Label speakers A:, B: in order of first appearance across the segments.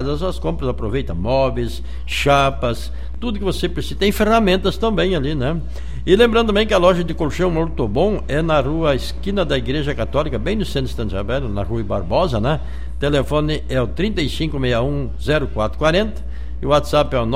A: fazer as suas compras, aproveita móveis, chapas, tudo que você precisa. Tem ferramentas também ali, né? E lembrando também que a loja de colchão Ortobon é na rua, esquina da Igreja Católica, bem no centro de Santa Isabel, na rua Barbosa, né? O telefone é o 3561-0440 e o WhatsApp é o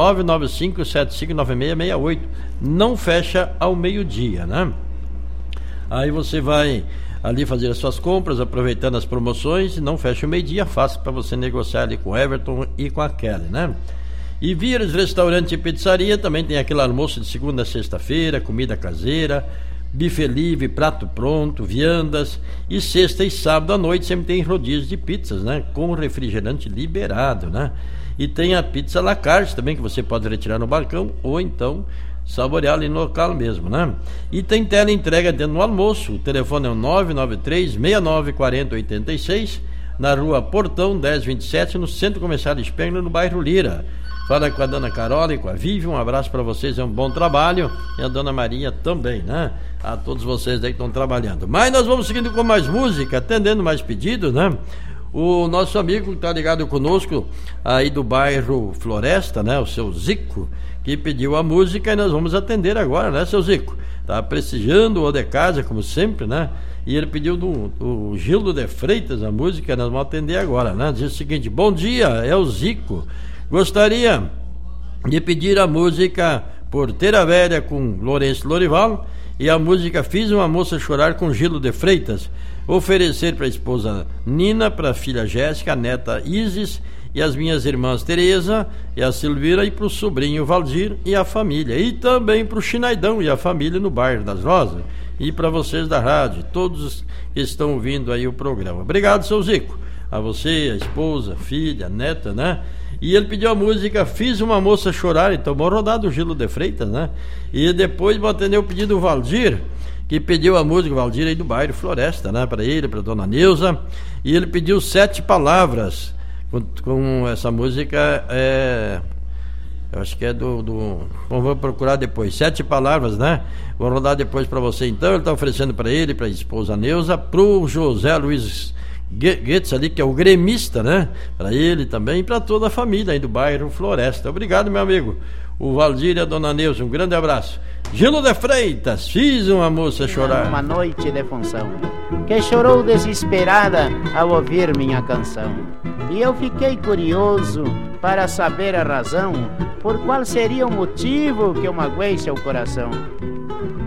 A: 995-759668. Não fecha ao meio-dia, né? Aí você vai ali fazer as suas compras, aproveitando as promoções, e não fecha o meio-dia, fácil para você negociar ali com o Everton e com a Kelly, né? E Vires Restaurante e Pizzaria também tem aquele almoço de segunda a sexta-feira, comida caseira, buffet livre, prato pronto, viandas, e sexta e sábado à noite sempre tem rodízio de pizzas, né? Com refrigerante liberado, né? E tem a pizza à la carte também, que você pode retirar no balcão ou então saborear ali no local mesmo, né? E tem tela entrega dentro do almoço. O telefone é o 993-6940-86, na rua Portão 1027, no Centro Comercial Spengler, no bairro Lira. Fala com a dona Carola e com a Vivi, um abraço para vocês, é um bom trabalho, e a dona Maria também, né? A todos vocês aí que estão trabalhando. Mas nós vamos seguindo com mais música, atendendo mais pedidos, né? O nosso amigo que está ligado conosco aí do bairro Floresta, né? O seu Zico, que pediu a música, e nós vamos atender agora, né, seu Zico? Tá prestigiando o de casa, como sempre, né? E ele pediu do Gildo de Freitas a música, nós vamos atender agora, né? Diz o seguinte: bom dia, é o Zico. Gostaria de pedir a música Porteira Velha com Lourenço Lorival e a música Fiz uma Moça Chorar com Gildo de Freitas. Oferecer para a esposa Nina, para a filha Jéssica, a neta Isis e as minhas irmãs Tereza e a Silvira, e para o sobrinho Valdir e a família, e também para o Chinaidão e a família no bairro das Rosas, e para vocês da rádio, todos que estão ouvindo aí o programa. Obrigado, seu Zico, a você, a esposa, a filha, a neta, né? E ele pediu a música Fiz uma Moça Chorar, então vamos rodar do Gildo de Freitas, né? E depois vou atender o pedido do Valdir, que pediu a música, Valdir aí do bairro Floresta, né? Para ele, para dona Neuza, e ele pediu 7 palavras com essa música, eu acho que é vamos procurar depois, 7 palavras, né? Vou rodar depois para você. Então ele está oferecendo para ele, para a esposa Neuza, pro José Luiz Goetz ali, que é o gremista, né? Para ele também e para toda a família aí do bairro Floresta. Obrigado, meu amigo, o Valdir e a dona Neuza, um grande abraço. Gildo de Freitas, Fiz uma Moça Chorar.
B: Uma noite de função, que chorou desesperada ao ouvir minha canção, e eu fiquei curioso para saber a razão, por qual seria o motivo que eu magoei seu coração.